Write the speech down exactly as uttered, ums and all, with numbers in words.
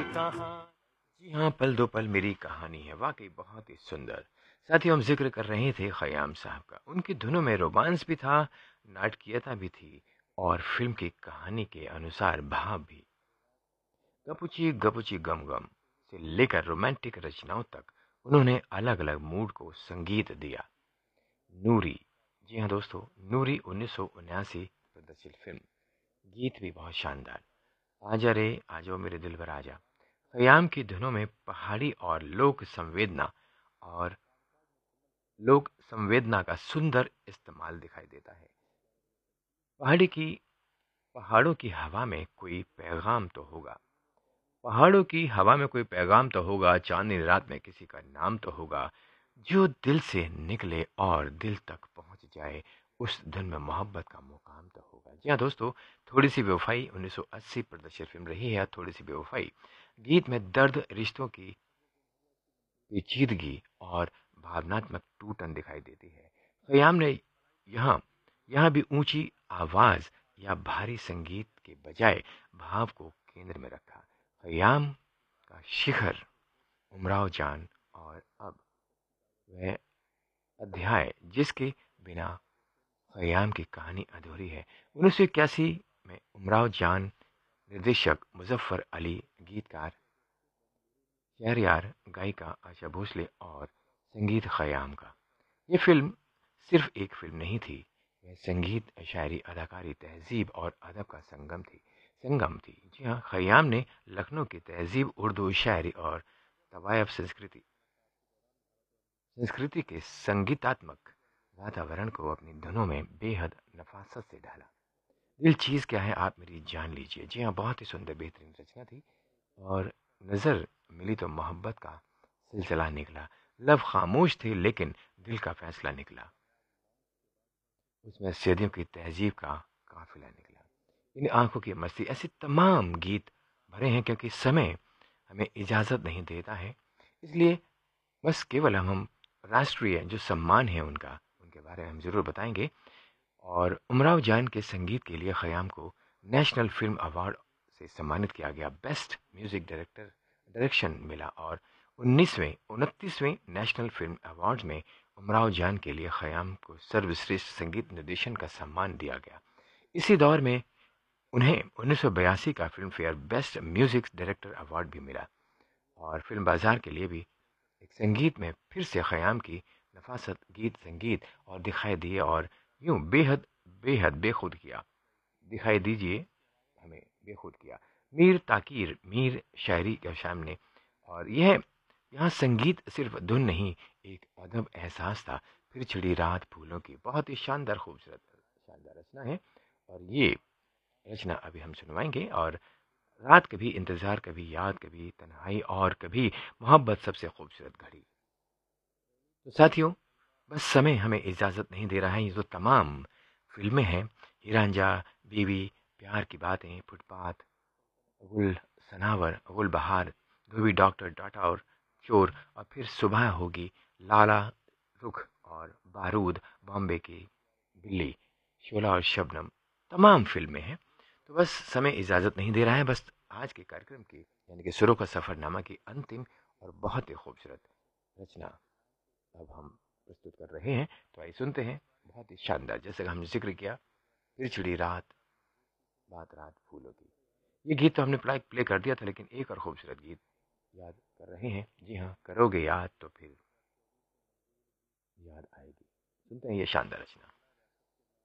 कहानी। जी हाँ, पल दो पल मेरी कहानी है, वाकई बहुत ही सुंदर। साथियों, हम जिक्र कर रहे थे खयाम साहब का। उनकी धुनों में रोमांस भी था, नाटकीयता भी थी और फिल्म की कहानी के अनुसार भाव भी। गपुची गपुची गम गम से लेकर रोमांटिक रचनाओं तक उन्होंने अलग अलग मूड को संगीत दिया। नूरी, जी हाँ दोस्तों, नूरी उन्नीस सौ उन्यासी प्रदर्शित फिल्म। गीत भी बहुत शानदार। आजा रे आजो मेरे दिल भर आजा। खयाम की धुनों में पहाड़ी और लोक संवेदना और लोक संवेदना का सुंदर इस्तेमाल दिखाई देता है। पहाड़ी की पहाड़ों की हवा में कोई पैगाम तो होगा। पहाड़ों की हवा में कोई पैगाम तो होगा, चांदनी रात में किसी का नाम तो होगा, जो दिल से निकले और दिल तक पहुंच जाए, उस धुन में मोहब्बत का मुकाम तो होगा। जी हाँ दोस्तों, थोड़ी सी बेवफाई उन्नीस सौ अस्सी प्रदर्शित फिल्म रही है। थोड़ी सी बेवफाई गीत में दर्द, रिश्तों की पेचीदगी और भावनात्मक टूटन दिखाई देती है। खयाम ने यहाँ यहाँ भी ऊंची आवाज या भारी संगीत के बजाय भाव को केंद्र में रखा। खयाम का शिखर उमराव जान और अब वह अध्याय जिसके बिना खयाम की कहानी अधूरी है। उन्नीस सौ इक्यासी में उमराव जान, निर्देशक मुजफ्फर अली, गीतकार शहरयार, गायिका आशा भोसले और संगीत खयाम का। ये फिल्म सिर्फ एक फिल्म नहीं थी, यह संगीत, शायरी, अदाकारी, तहजीब और अदब का संगम थी संगम थी। जी हाँ, खयाम ने लखनऊ की तहजीब, उर्दू शायरी और तवायफ संस्कृति संस्कृति के संगीतात्मक वातावरण को अपनी धुनों में बेहद नफासत से ढाला। दिल चीज़ क्या है आप मेरी जान लीजिए। जी हाँ, बहुत ही सुंदर बेहतरीन रचना थी। और नज़र मिली तो मोहब्बत का सिलसिला निकला। लब खामोश थे लेकिन दिल का फैसला निकला। उसमें सदियों की तहजीब का काफिला निकला। इन आंखों की मस्ती, ऐसे तमाम गीत भरे हैं क्योंकि समय हमें इजाज़त नहीं देता है। इसलिए बस केवल हम हम राष्ट्रीय जो सम्मान है उनका, उनके बारे में हम ज़रूर बताएंगे। और उमराव जान के संगीत के लिए खयाम को नेशनल फिल्म अवार्ड से सम्मानित किया गया। बेस्ट म्यूजिक डायरेक्टर डायरेक्शन मिला और उन्नीसवें उनतीसवें नेशनल फिल्म अवार्ड्स में उमराव जान के लिए खयाम को सर्वश्रेष्ठ संगीत निर्देशन का सम्मान दिया गया। इसी दौर में उन्हें उन्नीस सौ बयासी का film fair best music director award भी मिला। और फिल्म बाजार के लिए भी एक संगीत में फिर से खयाम की नफासत, गीत संगीत और दिखाई दिए और यूं बेहद बेहद बेखुद किया। दिखाई दीजिए हमें बेखुद किया। मीर ताकीर, मीर शायरी के सामने। और यह यहाँ संगीत सिर्फ धुन नहीं, एक अदब एहसास था। फिर छिड़ी रात फूलों की, बहुत ही शानदार खूबसूरत शानदार रचना है। और ये रचना अभी हम सुनवाएंगे। और रात कभी इंतजार, कभी याद, कभी तन्हाई और कभी मोहब्बत, सबसे खूबसूरत घड़ी। तो साथियों, बस समय हमें इजाज़त नहीं दे रहा है। ये जो तमाम फिल्में हैं, हीरांझा, बीवी, प्यार की बातें, फुटपाथ, गुल सनावर, गुल बहार, धोबी, डॉक्टर, डाटा और चोर, और फिर सुबह होगी, लाला, रुख और बारूद, बॉम्बे की बिल्ली, शोला और शबनम, तमाम फिल्में हैं। तो बस समय इजाज़त नहीं दे रहा है। बस आज के कार्यक्रम की यानी कि सुरों का सफ़रनामा की अंतिम और बहुत ही खूबसूरत रचना अब हम प्रस्तुत कर रहे हैं। तो आइए सुनते हैं। बहुत ही शानदार, जैसे कि हमने जिक्र किया, फिर छिड़ी रात, बात रात फूलों की। ये गीत तो हमने प्ले प्ले कर दिया था, लेकिन एक और खूबसूरत गीत याद कर रहे हैं। जी हाँ, करोगे याद तो फिर याद आएगी। सुनते हैं ये शानदार रचना।